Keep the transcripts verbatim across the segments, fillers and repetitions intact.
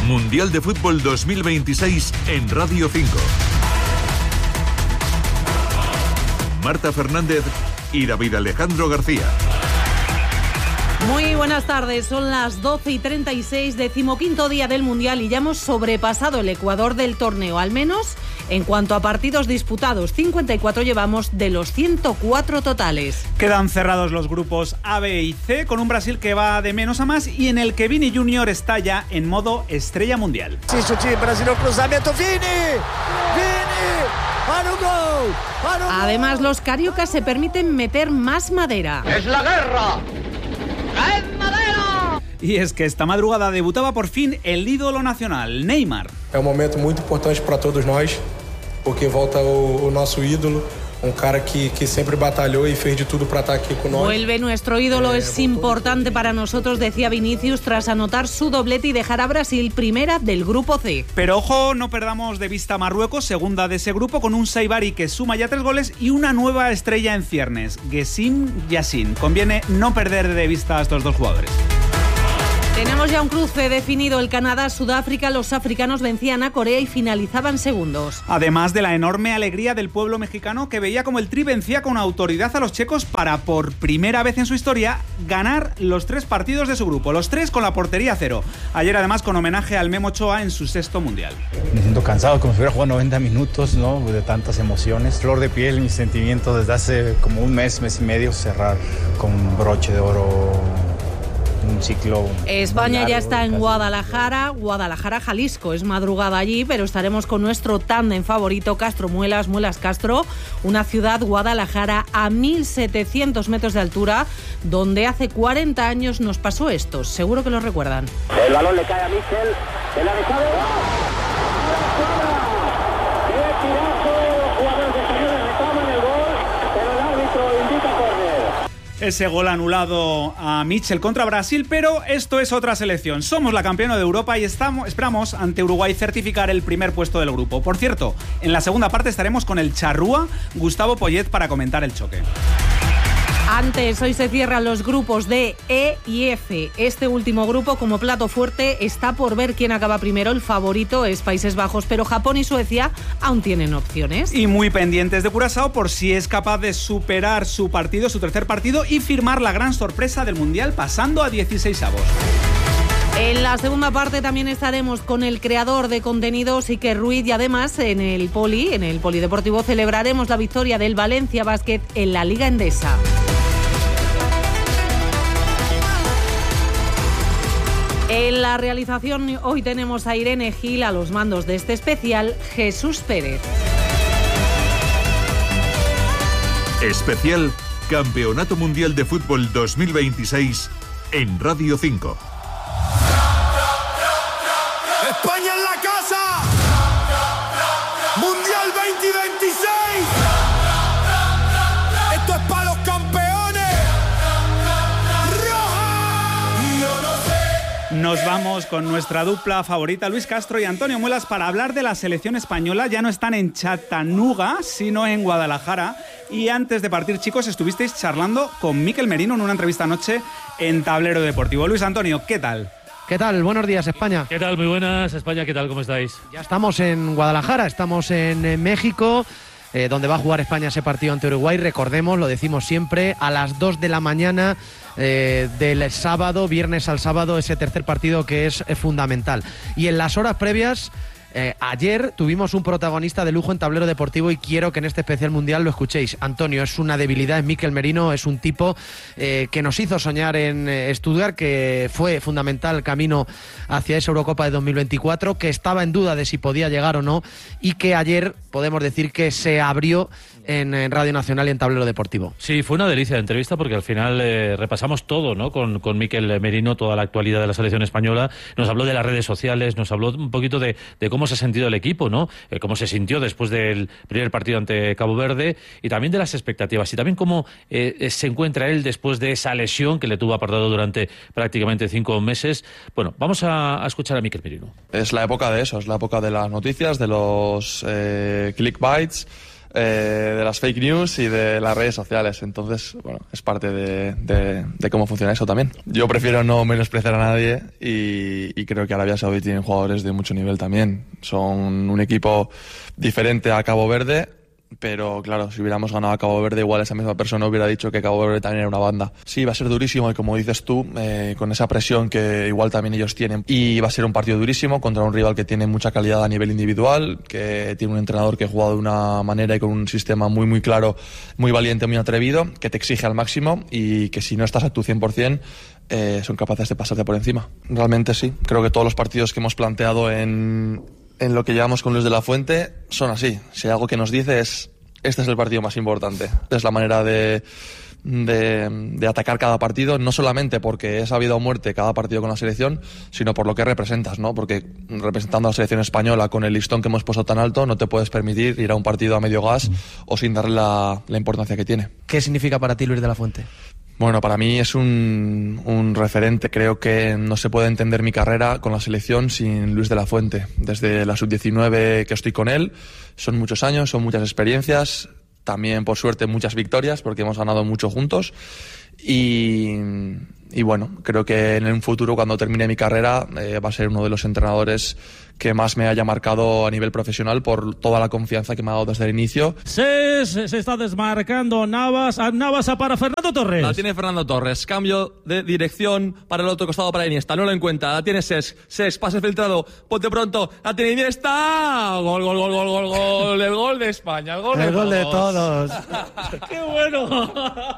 Mundial de Fútbol dos mil veintiséis en Radio cinco. Marta Fernández y David Alejandro García. Muy buenas tardes, son las doce y treinta y seis, decimoquinto día del Mundial y ya hemos sobrepasado el ecuador del torneo, al menos en cuanto a partidos disputados. cincuenta y cuatro llevamos de los ciento cuatro totales. Quedan cerrados los grupos A, B y C, con un Brasil que va de menos a más y en el que Vini Junior está ya en modo estrella mundial. Sí, su time brasileño, cruzamiento, Vini, Vini, para un gol, para un gol. Además, los cariocas se permiten meter más madera. ¡Es la guerra! ¡Es madera! Y es que esta madrugada debutaba por fin el ídolo nacional, Neymar. É um momento muito importante para todos nós, porque volta o, o nosso ídolo, un cara que, que siempre batalló y fez de todo para estar aquí con nosotros. Vuelve nuestro ídolo, eh, es importante para nosotros, decía Vinicius, tras anotar su doblete y dejar a Brasil primera del grupo C. Pero ojo, no perdamos de vista a Marruecos, segunda de ese grupo, con un Saibari que suma ya tres goles y una nueva estrella en ciernes, Gessim Yassin. Conviene no perder de vista a estos dos jugadores. Tenemos ya un cruce definido, el Canadá-Sudáfrica, los africanos vencían a Corea y finalizaban segundos. Además de la enorme alegría del pueblo mexicano que veía como el Tri vencía con autoridad a los checos para, por primera vez en su historia, ganar los tres partidos de su grupo, los tres con la portería cero. Ayer además con homenaje al Memo Ochoa en su sexto mundial. Me siento cansado, como si hubiera jugado noventa minutos, ¿no? De tantas emociones. Flor de piel, mis sentimientos desde hace como un mes, mes y medio, cerrar con broche de oro un ciclo. España largo, ya está en casi. Guadalajara, Guadalajara, Jalisco. Es madrugada allí, pero estaremos con nuestro tándem favorito, Castro Muelas, Muelas Castro, una ciudad, Guadalajara, a mil setecientos metros de altura, donde hace cuarenta años nos pasó esto. Seguro que lo recuerdan. El balón le cae a Michel, el avanzado. ¡Qué tirazo! Los jugadores españoles reclaman el gol, pero el árbitro indica córner. Ese gol anulado a Mitchell contra Brasil, pero esto es otra selección. Somos la campeona de Europa y estamos, esperamos ante Uruguay certificar el primer puesto del grupo. Por cierto, en la segunda parte estaremos con el charrúa Gustavo Poyet para comentar el choque. Antes, hoy se cierran los grupos D, E y F. Este último grupo, como plato fuerte, está por ver quién acaba primero. El favorito es Países Bajos, pero Japón y Suecia aún tienen opciones. Y muy pendientes de Curazao por si es capaz de superar su partido, su tercer partido, y firmar la gran sorpresa del Mundial pasando a dieciseisavos. En la segunda parte también estaremos con el creador de contenidos, Iker Ruiz, y además en el Poli, en el Polideportivo, celebraremos la victoria del Valencia Basket en la Liga Endesa. En la realización hoy tenemos a Irene Gil, a los mandos de este especial, Jesús Pérez. Especial Campeonato Mundial de Fútbol dos mil veintiséis en Radio cinco. España en la casa, Mundial veinte veintiséis, esto es para los campeones, roja. Yo no sé. Nos vamos con nuestra dupla favorita, Luis Castro y Antonio Muelas, para hablar de la selección española. Ya no están en Chattanooga, sino en Guadalajara. Y antes de partir, chicos, estuvisteis charlando con Mikel Merino en una entrevista anoche en Tablero Deportivo. Luis Antonio, ¿qué tal? ¿Qué tal? Buenos días, España. ¿Qué tal? Muy buenas, España. ¿Qué tal? ¿Cómo estáis? Ya estamos en Guadalajara, estamos en, en México, eh, donde va a jugar España ese partido ante Uruguay. Recordemos, lo decimos siempre, a las dos de la mañana eh, del sábado, viernes al sábado, ese tercer partido que es eh, fundamental. Y en las horas previas, eh, ayer tuvimos un protagonista de lujo en Tablero Deportivo y quiero que en este especial mundial lo escuchéis. Antonio, es una debilidad, es Mikel Merino, es un tipo eh, que nos hizo soñar en eh, Stuttgart, que fue fundamental el camino hacia esa Eurocopa de dos mil veinticuatro, que estaba en duda de si podía llegar o no y que ayer podemos decir que se abrió en, en Radio Nacional y en Tablero Deportivo. Sí, fue una delicia de entrevista porque al final eh, repasamos todo, ¿no? Con, con Mikel Merino, toda la actualidad de la selección española. Nos habló de las redes sociales, nos habló un poquito de, de cómo se ha sentido el equipo, ¿no? Eh, cómo se sintió después del primer partido ante Cabo Verde y también de las expectativas y también cómo eh, se encuentra él después de esa lesión que le tuvo apartado durante prácticamente cinco meses. Bueno, vamos a, a escuchar a Mikel Merino. Es la época de eso, es la época de las noticias, de los eh, clickbites. eh, de las fake news y de las redes sociales. Entonces, bueno, es parte de, de, de cómo funciona eso también. Yo prefiero no menospreciar a nadie y, y creo que Arabia Saudí tiene jugadores de mucho nivel también. Son un equipo diferente a Cabo Verde, pero claro, si hubiéramos ganado a Cabo Verde, igual esa misma persona hubiera dicho que Cabo Verde también era una banda. Sí, va a ser durísimo y como dices tú, eh, con esa presión que igual también ellos tienen. Y va a ser un partido durísimo contra un rival que tiene mucha calidad a nivel individual, que tiene un entrenador que ha jugado de una manera y con un sistema muy muy claro, muy valiente, muy atrevido, que te exige al máximo y que si no estás a tu cien por ciento eh, son capaces de pasarte por encima. Realmente sí, creo que todos los partidos que hemos planteado en... en lo que llevamos con Luis de la Fuente son así. Si hay algo que nos dice es, este es el partido más importante. Es la manera de, de, de atacar cada partido, no solamente porque es a vida o muerte cada partido con la selección, sino por lo que representas, ¿no? Porque representando a la selección española con el listón que hemos puesto tan alto, no te puedes permitir ir a un partido a medio gas o sin darle la, la importancia que tiene. ¿Qué significa para ti Luis de la Fuente? Bueno, para mí es un, un referente. Creo que no se puede entender mi carrera con la selección sin Luis de la Fuente. Desde la sub diecinueve que estoy con él, son muchos años, son muchas experiencias, también por suerte muchas victorias porque hemos ganado mucho juntos y, y bueno, creo que en un futuro cuando termine mi carrera eh, va a ser uno de los entrenadores que más me haya marcado a nivel profesional por toda la confianza que me ha dado desde el inicio. Se, se, se está desmarcando Navas, Navas para Fernando Torres. La tiene Fernando Torres, cambio de dirección para el otro costado para Iniesta, no lo encuentra, la tiene Cesc, Cesc, pase filtrado, ponte pronto, la tiene Iniesta, gol, gol, gol, gol, gol, gol, el gol de España, el gol, el de, gol todos. de todos. ¡Qué bueno!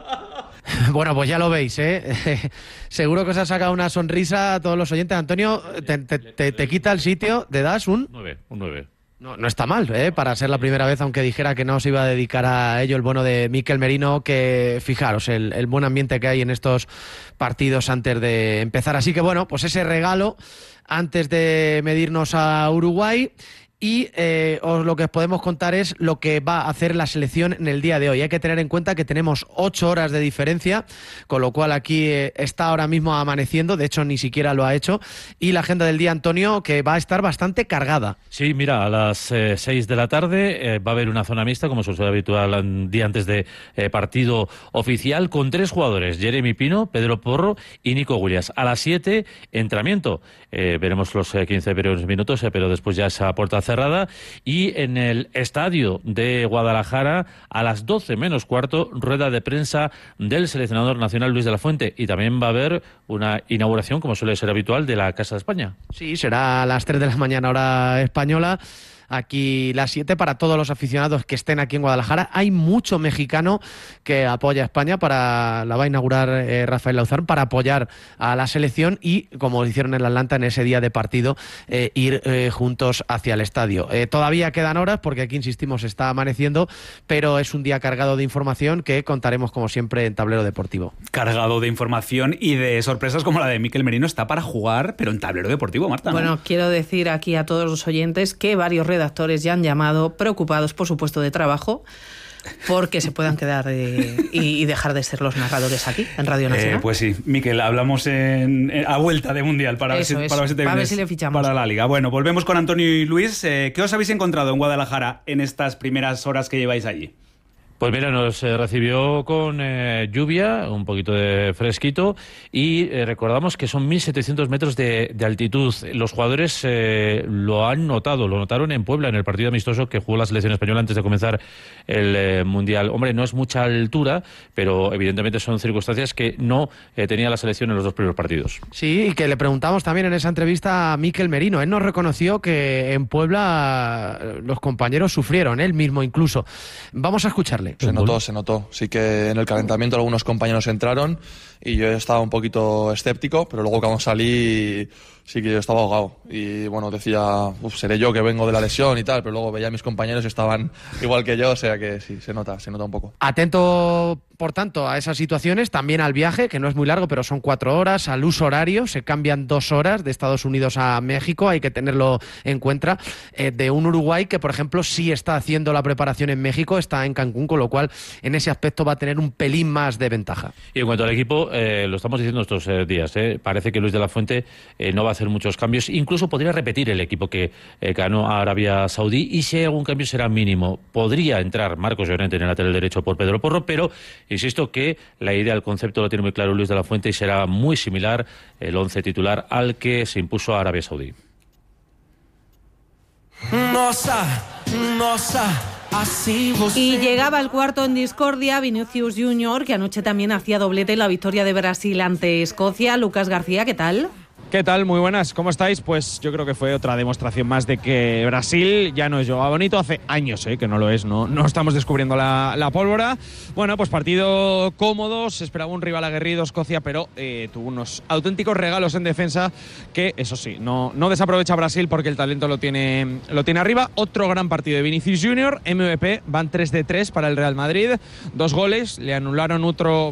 Bueno, pues ya lo veis, ¿eh? Seguro que os ha sacado una sonrisa a todos los oyentes. Antonio, te, te, te, te quita el sitio, te das un... nueve, un nueve. No, no está mal, ¿eh? Para ser la primera vez, aunque dijera que no se iba a dedicar a ello, el bueno de Mikel Merino, que fijaros, el, el buen ambiente que hay en estos partidos antes de empezar. Así que bueno, pues ese regalo antes de medirnos a Uruguay. Y eh, os lo que os podemos contar es lo que va a hacer la selección en el día de hoy. Hay que tener en cuenta que tenemos ocho horas de diferencia, con lo cual aquí eh, está ahora mismo amaneciendo, de hecho ni siquiera lo ha hecho, y la agenda del día, Antonio, que va a estar bastante cargada. Sí, mira, a las eh, seis de la tarde eh, va a haber una zona mixta, como suele habitual un día antes de eh, partido oficial, con tres jugadores, Jeremy Pino, Pedro Porro y Nico Williams. A las siete, entrenamiento. Eh, veremos los eh, quince primeros minutos, eh, pero después ya esa puerta cerrada. Y en el estadio de Guadalajara, a las doce menos cuarto, rueda de prensa del seleccionador nacional Luis de la Fuente. Y también va a haber una inauguración, como suele ser habitual, de la Casa de España. Sí, será a las tres de la mañana, hora española. Aquí las siete para todos los aficionados que estén aquí en Guadalajara. Hay mucho mexicano que apoya a España, para la va a inaugurar eh, Rafael Lauzán, para apoyar a la selección y, como hicieron en Atlanta en ese día de partido, eh, ir eh, juntos hacia el estadio. Eh, todavía quedan horas porque aquí, insistimos, está amaneciendo, pero es un día cargado de información que contaremos como siempre en Tablero Deportivo. Cargado de información y de sorpresas como la de Mikel Merino. Está para jugar, pero en Tablero Deportivo, Marta, ¿no? Bueno, quiero decir aquí a todos los oyentes que varios redactores ya han llamado, preocupados por su puesto de trabajo, porque se puedan quedar eh, y, y dejar de ser los narradores aquí en Radio Nacional. Eh, pues sí, Mikel, hablamos en, en, a vuelta de Mundial para, ver si, es, para ver si te para vienes ver si le fichamos para la Liga. Bueno, volvemos con Antonio y Luis. Eh, ¿Qué os habéis encontrado en Guadalajara en estas primeras horas que lleváis allí? Pues mira, nos eh, recibió con eh, lluvia, un poquito de fresquito, y eh, recordamos que son mil setecientos metros de, de altitud. Los jugadores eh, lo han notado, lo notaron en Puebla, en el partido amistoso que jugó la selección española antes de comenzar el eh, Mundial. Hombre, no es mucha altura, pero evidentemente son circunstancias que no eh, tenía la selección en los dos primeros partidos. Sí, y que le preguntamos también en esa entrevista a Mikel Merino. Él nos reconoció que en Puebla los compañeros sufrieron, él mismo incluso. Vamos a escucharle. Se notó, se notó. Sí que en el calentamiento algunos compañeros entraron y yo estaba un poquito escéptico, pero luego cuando salí sí que yo estaba ahogado. Y bueno, decía, uf, seré yo que vengo de la lesión y tal, pero luego veía a mis compañeros y estaban igual que yo, o sea que sí, se nota, se nota un poco. Atento, por tanto, a esas situaciones, también al viaje, que no es muy largo, pero son cuatro horas, al uso horario, se cambian dos horas de Estados Unidos a México, hay que tenerlo en cuenta, eh, de un Uruguay que, por ejemplo, sí está haciendo la preparación en México, está en Cancún, con lo cual en ese aspecto va a tener un pelín más de ventaja. Y en cuanto al equipo, esto eh, lo estamos diciendo estos eh, días. Eh. Parece que Luis de la Fuente eh, no va a hacer muchos cambios. Incluso podría repetir el equipo que eh, ganó a Arabia Saudí, y si hay algún cambio será mínimo. Podría entrar Marcos Llorente en el lateral derecho por Pedro Porro, pero insisto que la idea, el concepto lo tiene muy claro Luis de la Fuente, y será muy similar el once titular al que se impuso a Arabia Saudí. Y llegaba el cuarto en discordia, Vinicius Junior, que anoche también hacía doblete en la victoria de Brasil ante Escocia. Lucas García, ¿qué tal? ¿Qué tal? Muy buenas, ¿cómo estáis? Pues yo creo que fue otra demostración más de que Brasil ya no es Joao Bonito, hace años ¿eh? que no lo es, no, no estamos descubriendo la, la pólvora. Bueno, pues partido cómodo, se esperaba un rival aguerrido, Escocia, pero eh, tuvo unos auténticos regalos en defensa que, eso sí, no, no desaprovecha Brasil porque el talento lo tiene, lo tiene arriba. Otro gran partido de Vinicius Junior, M V P, van tres de tres para el Real Madrid, dos goles, le anularon otro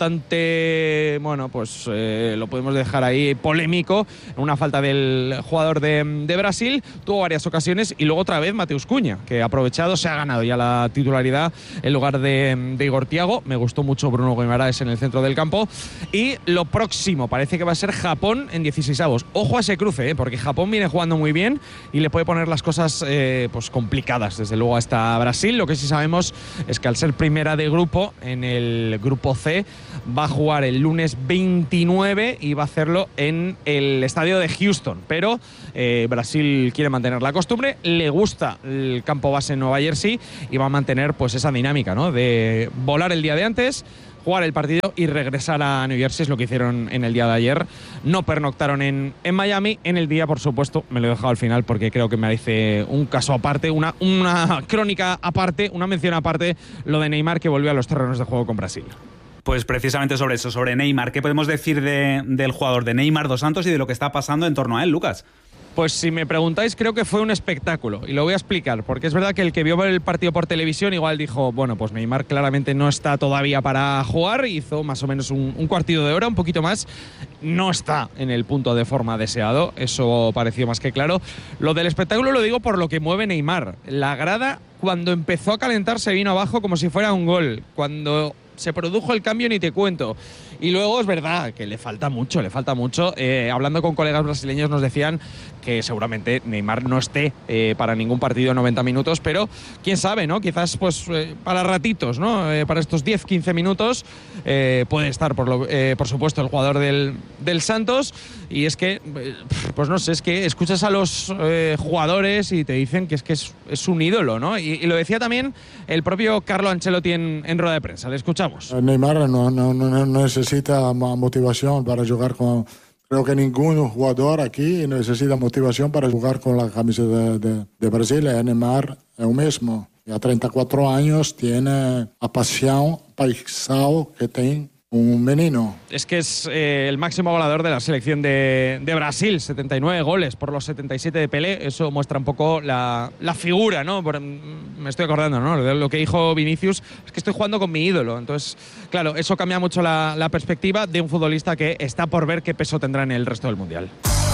bastante, bueno, pues eh, lo podemos dejar ahí polémico, una falta del jugador de, de Brasil. Tuvo varias ocasiones y luego otra vez Mateus Cunha, que ha aprovechado, se ha ganado ya la titularidad en lugar de, de Igor Thiago. Me gustó mucho Bruno Guimaraes en el centro del campo. Y lo próximo parece que va a ser Japón en dieciseisavos. Ojo a ese cruce, ¿eh? porque Japón viene jugando muy bien y le puede poner las cosas eh, pues complicadas desde luego hasta Brasil. Lo que sí sabemos es que al ser primera de grupo en el grupo C va a jugar el lunes veintinueve y va a hacerlo en el el estadio de Houston, pero eh, Brasil quiere mantener la costumbre, le gusta el campo base en Nueva Jersey y va a mantener pues esa dinámica, ¿no? De volar el día de antes, jugar el partido y regresar a New Jersey. Es lo que hicieron en el día de ayer. No pernoctaron en, en Miami. En el día, por supuesto, me lo he dejado al final porque creo que merece un caso aparte, una, una crónica aparte, una mención aparte, lo de Neymar, que volvió a los terrenos de juego con Brasil. Pues precisamente sobre eso, sobre Neymar. ¿Qué podemos decir de, del jugador de Neymar dos Santos y de lo que está pasando en torno a él, Lucas? Pues si me preguntáis, creo que fue un espectáculo y lo voy a explicar, porque es verdad que el que vio el partido por televisión igual dijo, bueno, pues Neymar claramente no está todavía para jugar, hizo más o menos un, un cuartito de hora, un poquito más, no está en el punto de forma deseado, eso pareció más que claro. Lo del espectáculo lo digo por lo que mueve Neymar. La grada, cuando empezó a calentar, se vino abajo como si fuera un gol. Cuando se produjo el cambio ni te cuento. Y luego es verdad que le falta mucho, le falta mucho. Eh, hablando con colegas brasileños nos decían que seguramente Neymar no esté eh, para ningún partido noventa minutos, pero quién sabe, ¿no? Quizás pues eh, para ratitos, ¿no? Eh, para estos diez quince minutos eh, puede estar, por, lo, eh, por supuesto, el jugador del, del Santos. Y es que, pues no sé, es que escuchas a los eh, jugadores y te dicen que es que es, es un ídolo, ¿no? Y, y lo decía también el propio Carlo Ancelotti en, en rueda de prensa. Le escuchamos. Neymar no, no, no necesita motivación para jugar con... Creo que ningún jugador aquí necesita motivación para jugar con la camisa de, de, de Brasil. Neymar es el mismo. Y a treinta y cuatro años tiene la pasión paisal que tiene un menino. Es que es eh, el máximo goleador de la selección de, de Brasil, setenta y nueve goles por los setenta y siete de Pelé. Eso muestra un poco la, la figura, ¿no? Por, me estoy acordando, ¿no? De lo que dijo Vinicius, es que estoy jugando con mi ídolo. Entonces, claro, eso cambia mucho la, la perspectiva de un futbolista que está por ver qué peso tendrá en el resto del Mundial.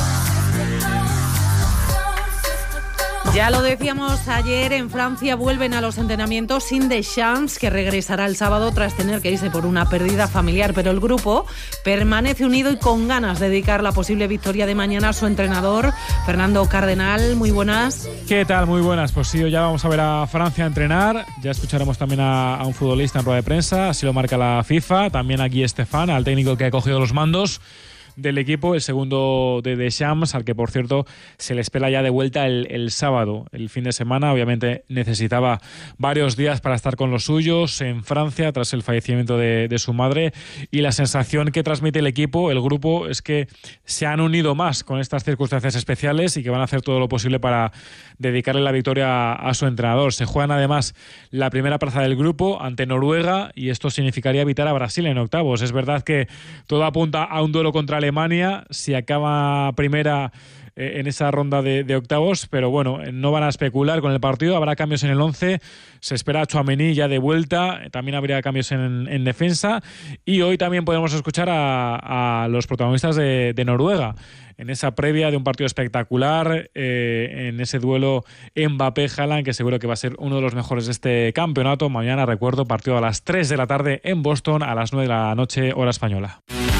Ya lo decíamos ayer, en Francia vuelven a los entrenamientos sin Deschamps, que regresará el sábado tras tener que irse por una pérdida familiar, pero el grupo permanece unido y con ganas de dedicar la posible victoria de mañana a su entrenador, Fernando Cardenal. Muy buenas. ¿Qué tal? Muy buenas. Pues sí, ya vamos a ver a Francia entrenar, ya escucharemos también a, a un futbolista en rueda de prensa, así lo marca la FIFA, también a Guy Stéphane, al técnico que ha cogido los mandos del equipo, el segundo de Deschamps, al que por cierto se le espera ya de vuelta el, el sábado, el fin de semana. Obviamente necesitaba varios días para estar con los suyos en Francia tras el fallecimiento de, de su madre, y la sensación que transmite el equipo, el grupo, es que se han unido más con estas circunstancias especiales y que van a hacer todo lo posible para dedicarle la victoria a, a su entrenador. Se juegan además la primera plaza del grupo ante Noruega y esto significaría evitar a Brasil en octavos. Es verdad que todo apunta a un duelo contra Alemania. Si acaba primera, eh, en esa ronda de, de octavos, pero bueno, no van a especular con el partido, habrá cambios en el once, se espera a Tchouaméni ya de vuelta, también habría cambios en, en defensa, y hoy también podemos escuchar a, a los protagonistas de, de Noruega, en esa previa de un partido espectacular, eh, en ese duelo Mbappé-Haaland, que seguro que va a ser uno de los mejores de este campeonato. Mañana, recuerdo, partido a las tres de la tarde en Boston, a las nueve de la noche, hora española.